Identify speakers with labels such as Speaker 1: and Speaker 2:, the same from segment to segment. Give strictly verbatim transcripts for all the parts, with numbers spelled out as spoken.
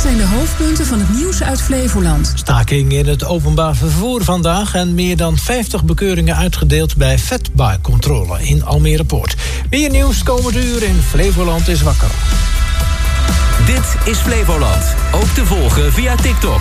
Speaker 1: zijn de hoofdpunten van het nieuws uit Flevoland.
Speaker 2: Staking in het openbaar vervoer vandaag en meer dan vijftig bekeuringen uitgedeeld bij vetbaarcontrole in Almere Poort. Meer nieuws komend uur in Flevoland is wakker.
Speaker 3: Dit is Flevoland, ook te volgen via TikTok.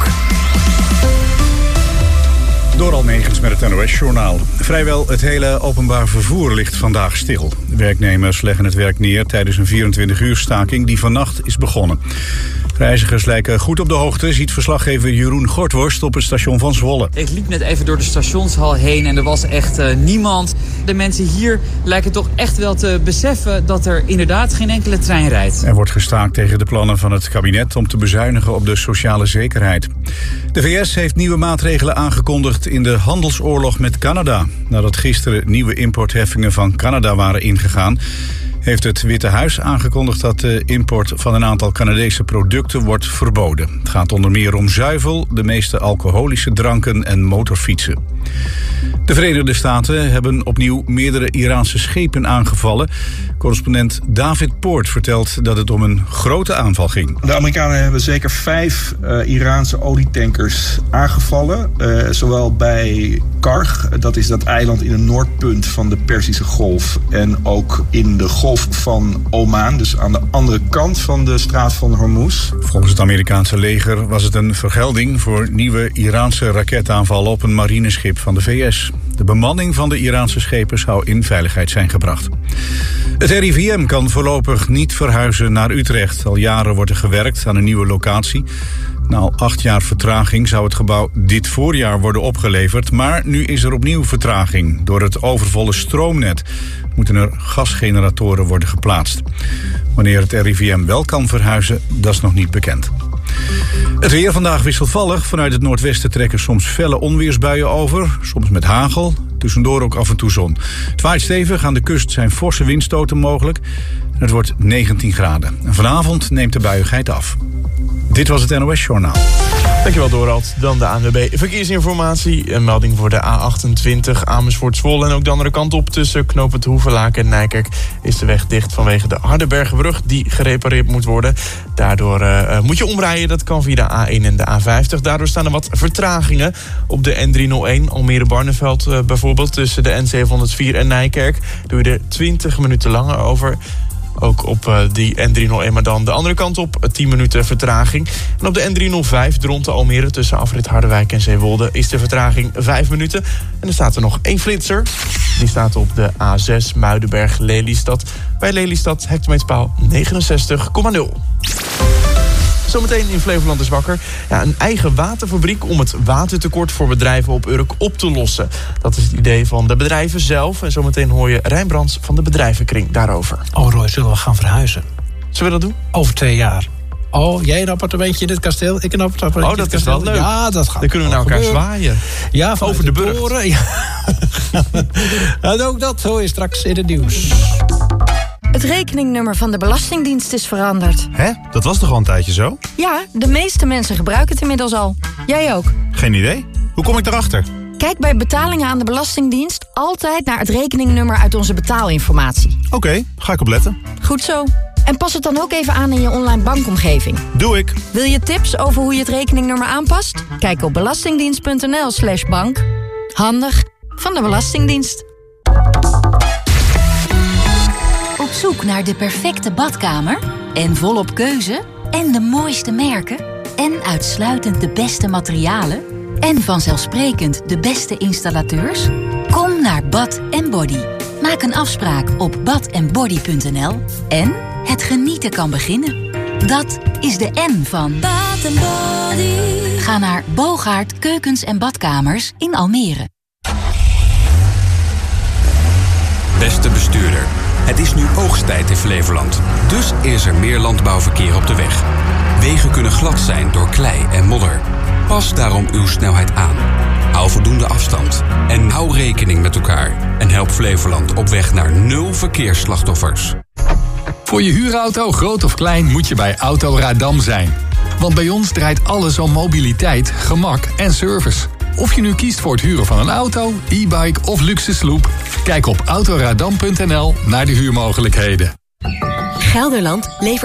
Speaker 4: Door Almegens met het N O S-journaal. Vrijwel het hele openbaar vervoer ligt vandaag stil. Werknemers leggen het werk neer tijdens een vierentwintig uur staking die vannacht is begonnen. Reizigers lijken goed op de hoogte, ziet verslaggever Jeroen Gortworst op het station van Zwolle.
Speaker 5: Ik liep net even door de stationshal heen en er was echt uh, niemand. De mensen hier lijken toch echt wel te beseffen dat er inderdaad geen enkele trein rijdt.
Speaker 4: Er wordt gestaakt tegen de plannen van het kabinet om te bezuinigen op de sociale zekerheid. De V S heeft nieuwe maatregelen aangekondigd in de handelsoorlog met Canada. Nadat gisteren nieuwe importheffingen van Canada waren ingegaan, heeft het Witte Huis aangekondigd dat de import van een aantal Canadese producten wordt verboden. Het gaat onder meer om zuivel, de meeste alcoholische dranken en motorfietsen. De Verenigde Staten hebben opnieuw meerdere Iraanse schepen aangevallen. Correspondent David Poort vertelt dat het om een grote aanval ging.
Speaker 6: De Amerikanen hebben zeker vijf uh, Iraanse olietankers aangevallen. Uh, zowel bij Karg, dat is dat eiland in het noordpunt van de Perzische Golf, en ook in de Golf van Oman, dus aan de andere kant van de straat van Hormuz.
Speaker 4: Volgens het Amerikaanse leger was het een vergelding voor nieuwe Iraanse raketaanvallen op een marineschip van de V S. De bemanning van de Iraanse schepen zou in veiligheid zijn gebracht. Het R I V M kan voorlopig niet verhuizen naar Utrecht. Al jaren wordt er gewerkt aan een nieuwe locatie. Na al acht jaar vertraging zou het gebouw dit voorjaar worden opgeleverd, maar nu is er opnieuw vertraging. Door het overvolle stroomnet moeten er gasgeneratoren worden geplaatst. Wanneer het R I V M wel kan verhuizen, dat is nog niet bekend. Het weer vandaag wisselvallig. Vanuit het noordwesten trekken soms felle onweersbuien over. Soms met hagel. Tussendoor ook af en toe zon. Het waait stevig. Aan de kust zijn forse windstoten mogelijk. En het wordt negentien graden. En vanavond neemt de buiigheid af. Dit was het N O S-journaal.
Speaker 7: Dankjewel, Dorald. Dan de A N W B Verkeersinformatie. Een melding voor de A achtentwintig Amersfoort-Zwolle. En ook de andere kant op tussen knooppunt Hoevelaken en Nijkerk is de weg dicht vanwege de Hardenbergenbrug die gerepareerd moet worden. Daardoor uh, moet je omrijden. Dat kan via de A één en de A vijftig. Daardoor staan er wat vertragingen op de N driehonderdéén Almere-Barneveld uh, bijvoorbeeld. Tussen de N zevenhonderdvier en Nijkerk doe je er twintig minuten langer over. Ook op uh, die N driehonderdéén, maar dan de andere kant op, tien minuten vertraging. En op de N driehonderdvijf, Dronten Almere, tussen afrit Harderwijk en Zeewolde, is de vertraging vijf minuten. En er staat er nog één flitser. Die staat op de A zes Muidenberg-Lelystad. Bij Lelystad, hectometerpaal negenenzestig komma nul. Zometeen in Flevoland is wakker. Ja, een eigen waterfabriek om het watertekort voor bedrijven op Urk op te lossen. Dat is het idee van de bedrijven zelf. En zometeen hoor je Rijn Brands van de Bedrijvenkring daarover.
Speaker 2: Oh Roy, zullen we gaan verhuizen?
Speaker 7: Zullen we dat doen?
Speaker 2: Over twee jaar. Oh, jij een appartementje in dit kasteel, ik een appartementje
Speaker 7: Oh, dat
Speaker 2: in dit kasteel.
Speaker 7: is wel leuk.
Speaker 2: Ja, dat gaat.
Speaker 7: Dan kunnen we naar elkaar gebeuren. zwaaien.
Speaker 2: Ja,
Speaker 7: over de, de burcht.
Speaker 2: toren. Ja. En ook dat hoor je straks in het nieuws.
Speaker 8: Het rekeningnummer van de Belastingdienst is veranderd.
Speaker 9: Hè? Dat was toch al een tijdje zo?
Speaker 8: Ja, de meeste mensen gebruiken het inmiddels al. Jij ook.
Speaker 9: Geen idee. Hoe kom ik daarachter?
Speaker 8: Kijk bij betalingen aan de Belastingdienst altijd naar het rekeningnummer uit onze betaalinformatie.
Speaker 9: Oké, okay, ga ik opletten.
Speaker 8: Goed zo. En pas het dan ook even aan in je online bankomgeving.
Speaker 9: Doe ik.
Speaker 8: Wil je tips over hoe je het rekeningnummer aanpast? Kijk op belastingdienst.nl slash bank. Handig van de Belastingdienst.
Speaker 10: Op zoek naar de perfecte badkamer? En volop keuze? En de mooiste merken? En uitsluitend de beste materialen? En vanzelfsprekend de beste installateurs? Kom naar Bath and Body. Maak een afspraak op bath and body punt n l en het genieten kan beginnen. Dat is de N van Bath and Body. Ga naar Bogaert Keukens en Badkamers in Almere.
Speaker 3: Beste bestuurder, het is nu oogsttijd in Flevoland. Dus is er meer landbouwverkeer op de weg. Wegen kunnen glad zijn door klei en modder. Pas daarom uw snelheid aan. Hou voldoende afstand. En hou rekening met elkaar. En help Flevoland op weg naar nul verkeersslachtoffers.
Speaker 11: Voor je huurauto, groot of klein, moet je bij Auto Radam zijn. Want bij ons draait alles om mobiliteit, gemak en service. Of je nu kiest voor het huren van een auto, e-bike of luxe sloep, kijk op autoradam punt n l naar de huurmogelijkheden.
Speaker 12: Gelderland levert